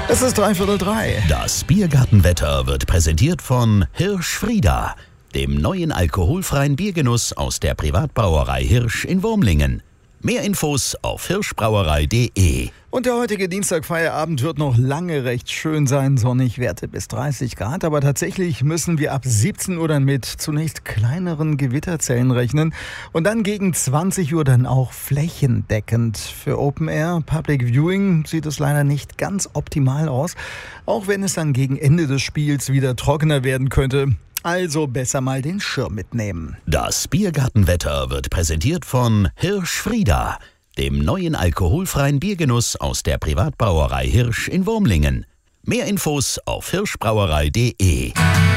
Es ist 3:45. Das Biergartenwetter wird präsentiert von Hirsch Frieda, dem neuen alkoholfreien Biergenuss aus der Privatbrauerei Hirsch in Wurmlingen. Mehr Infos auf hirschbrauerei.de. Und der heutige Dienstagfeierabend wird noch lange recht schön sein, sonnig, Werte bis 30 Grad. Aber tatsächlich müssen wir ab 17 Uhr dann mit zunächst kleineren Gewitterzellen rechnen und dann gegen 20 Uhr dann auch flächendeckend. Für Open Air Public Viewing sieht es leider nicht ganz optimal aus, auch wenn es dann gegen Ende des Spiels wieder trockener werden könnte. Also besser mal den Schirm mitnehmen. Das Biergartenwetter wird präsentiert von Hirsch Frieda, dem neuen alkoholfreien Biergenuss aus der Privatbrauerei Hirsch in Wurmlingen. Mehr Infos auf hirschbrauerei.de.